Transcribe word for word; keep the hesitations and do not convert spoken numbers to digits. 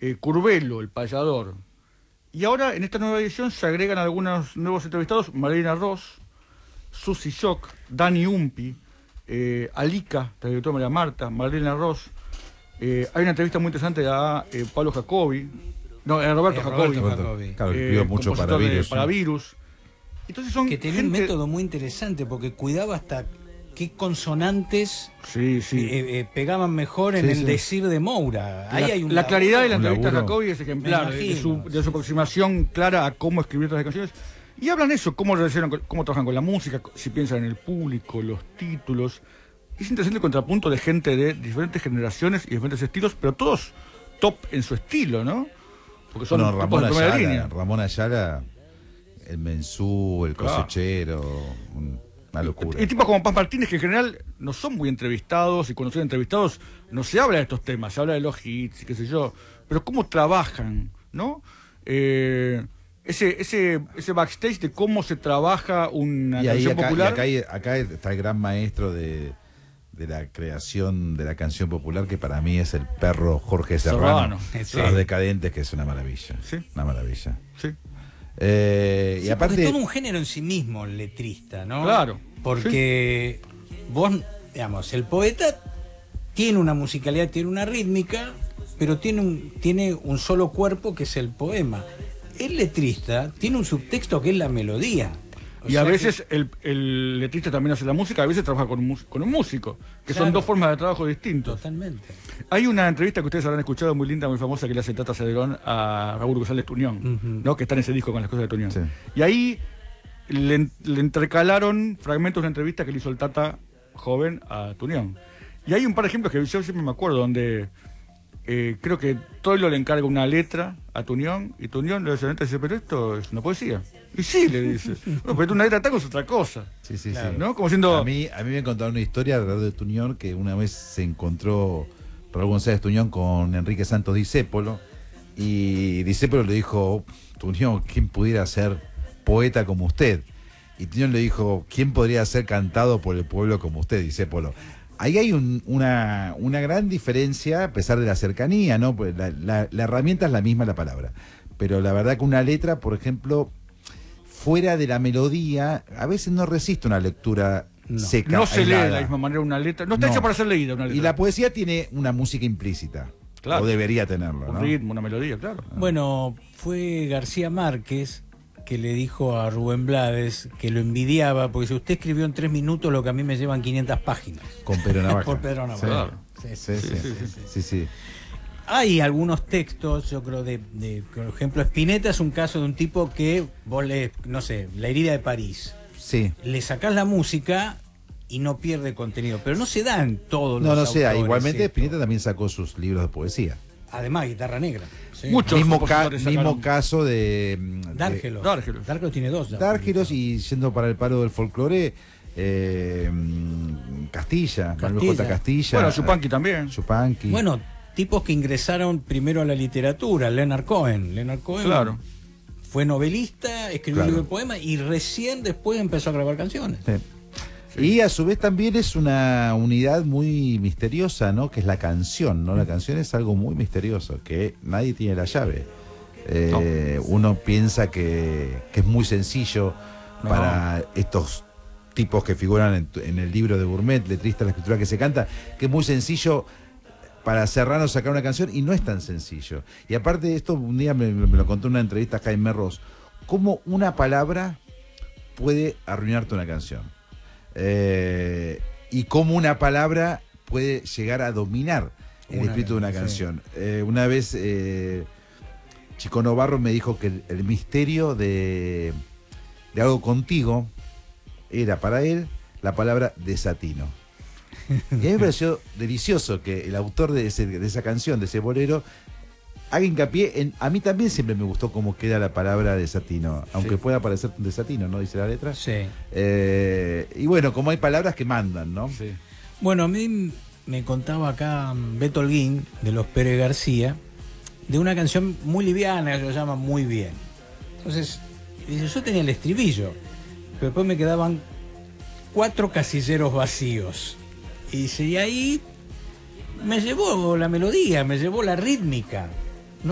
eh, Curvelo, el payador. Y ahora, en esta nueva edición, se agregan algunos nuevos entrevistados: Malena Ross, Susy Shock, Dani Umpi, eh, Alica, la directora María Marta, Malena Ross. Eh, hay una entrevista muy interesante a eh, Pablo Jacobi, no, a Roberto eh, Jacobi. Roberto Jacobi. Claro, eh, escribió mucho para de, virus. para virus. Entonces son que tenía gente... un método muy interesante porque cuidaba hasta qué consonantes sí, sí. Eh, eh, pegaban mejor en sí, el sí. decir de Moura. Ahí la, hay un la claridad de la un entrevista de laburo. Jacobi es ejemplar de, de, su, de su sí. aproximación clara a cómo escribir otras canciones. Y hablan eso, cómo relacionan, con- cómo trabajan con la música, si piensan en el público, los títulos. Es interesante el contrapunto de gente de diferentes generaciones y diferentes estilos, pero todos top en su estilo, ¿no? Porque son Bueno, tipos Ramón de primera Ayala, línea. Ramón Ayala, el mensú, el Claro. cosechero, un- una locura. Y tipos como Paz Martínez, que en general no son muy entrevistados, y cuando son entrevistados no se habla de estos temas, se habla de los hits y qué sé yo, pero cómo trabajan, ¿no? Eh, ese, ese, ese backstage de cómo se trabaja una Y ahí canción acá, y popular. acá, hay- acá está el gran maestro de, de la creación de la canción popular, que para mí es el perro Jorge Serrano, Serrano, sí. Los Decadentes, que es una maravilla. Sí. Una maravilla. Sí, Eh, Sí, y porque aparte, es todo un género en sí mismo el letrista, ¿no? Claro. Porque vos, digamos, el poeta tiene una musicalidad, tiene una rítmica, pero tiene un, tiene un solo cuerpo que es el poema. El letrista tiene un subtexto que es la melodía. O y sea a que- veces el, el letrista también hace la música, a veces trabaja con un, mus- con un músico, que Claro. son dos formas de trabajo distintos. Totalmente. Hay una entrevista que ustedes habrán escuchado muy linda, muy famosa, que le hace Tata Cederón a Raúl González Tuñón, Ujú. ¿no? Que está en ese disco con las cosas de Tuñón. Sí. Y ahí le, le intercalaron fragmentos de una entrevista que le hizo el Tata joven a Tuñón. Y hay un par de ejemplos que yo siempre me acuerdo, donde eh, creo que Troilo le encarga una letra a Tuñón, y Tuñón le hace la letra y dice, pero esto es una poesía. Y sí, le dice. Bueno, pero una letra de tango es otra cosa, sí, sí, Claro. sí. ¿no? Como siendo... A mí, a mí me contaron una historia alrededor de Tuñón, que una vez se encontró Raúl González Tuñón con Enrique Santos Discépolo, y Discépolo le dijo, Tuñón, ¿quién pudiera ser poeta como usted? Y Tuñón le dijo, ¿quién podría ser cantado por el pueblo como usted, Discépolo? Ahí hay un- una, una gran diferencia, a pesar de la cercanía, ¿no? Pues la, la- la herramienta es la misma, la palabra. Pero la verdad que una letra, por ejemplo, fuera de la melodía, a veces no resiste una lectura No. seca. No se lee aislada. de la misma manera una letra. No está No. hecha para ser leída una letra. Y la poesía tiene una música implícita. Claro. O debería tenerlo, Un ¿no? ritmo, una melodía, claro. Bueno, fue García Márquez que le dijo a Rubén Blades que lo envidiaba, porque si usted escribió en tres minutos lo que a mí me llevan quinientas páginas. Con Pedro Navaja. Por Pedro Navaja. Claro. Sí, Sí, sí, sí, sí, sí, sí. sí, sí. Hay algunos textos, yo creo, de, de, por ejemplo, Spinetta es un caso de un tipo que vos lees, no sé, La herida de París. Sí. Le sacás la música y no pierde contenido, pero no se da en todos No, los no sé, autores igualmente esto. Spinetta también sacó sus libros de poesía. Además, Guitarra Negra. Sí. Muchos Mismo, ca- compositores mismo sacaron- caso de... de- Dárgelos. Dárgelos. Dárgelos tiene dos. ya Dárgelos, publicados. y yendo para el paro del folclore, eh, mm, Castilla, Manuel J. Castilla. Castilla. Bueno, Yupanqui también. Yupanqui. Bueno, tipos que ingresaron primero a la literatura, Leonard Cohen. Leonard Cohen Claro. fue novelista, escribió Claro. un libro de poemas y recién después empezó a grabar canciones. Sí. Y a su vez también es una unidad muy misteriosa, ¿no? Que es la canción, ¿no? La canción es algo muy misterioso, que nadie tiene la llave. Eh, Uno piensa que, que es muy sencillo No. para estos tipos que figuran en, tu- en el libro de Gourmet, letrista de la escritura que se canta, que es muy sencillo para Serrano sacar una canción, y no es tan sencillo. Y aparte de esto, un día me, me lo contó en una entrevista a Jaime Ross, cómo una palabra puede arruinarte una canción. Eh, y cómo una palabra puede llegar a dominar el Una espíritu de una canción, canción. Eh, una vez eh, Chico Novarro me dijo que el, el misterio de, de algo contigo era para él la palabra desatino. Y a mí me pareció delicioso que el autor de, ese- de esa canción, de ese bolero, haga hincapié en... A mí también siempre me gustó cómo queda la palabra desatino, aunque Sí. pueda parecer un desatino, ¿no? Dice la letra. Sí. Eh, y bueno, como hay palabras que mandan, ¿no? Sí. Bueno, a mí me contaba acá mm, Beto Holguín, de los Pérez García, de una canción muy liviana que se llama Muy Bien. Entonces, dice, yo tenía el estribillo, pero después me quedaban cuatro casilleros vacíos. Y dice, y ahí me llevó la melodía, me llevó la rítmica.